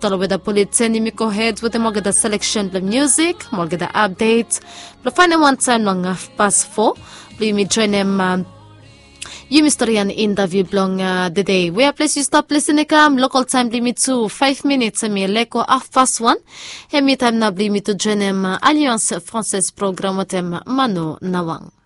talo with the politeni miko heads with the mogada selection the music, mogada updates. The final one time long 4:30. We join them. You Mysterian interview blong the day. We are pleased you stop listening local time limit to 5 minutes me leko 1:30. Hemi time na limit to join them Alliance Française programme tem Mano Nawang.